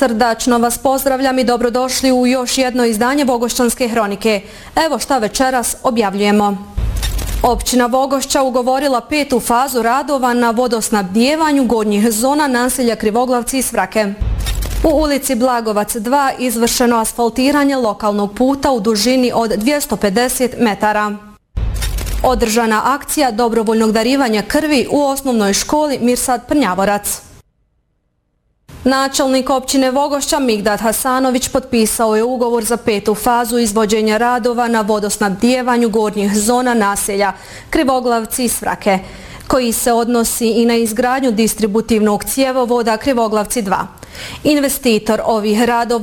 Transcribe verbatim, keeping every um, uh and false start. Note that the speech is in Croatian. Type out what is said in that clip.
Srdačno vas pozdravljam i dobrodošli u još jedno izdanje Vogošćanske hronike. Evo šta večeras objavljujemo. Općina Vogošća ugovorila petu fazu radova na vodosnabdijevanju gornjih zona naselja Krivoglavci i Svrake. U ulici Blagovac dva izvršeno asfaltiranje lokalnog puta u dužini od dvjesto pedeset metara. Održana akcija dobrovoljnog darivanja krvi u osnovnoj školi Mirsad Prnjavorac. Načelnik općine Vogošća Migdad Hasanović potpisao je ugovor za petu fazu izvođenja radova na vodosnabdijevanju gornjih zona naselja Krivoglavci i Svrake, koji se odnosi i na izgradnju distributivnog cjevovoda Krivoglavci dva. Investitor ovih radova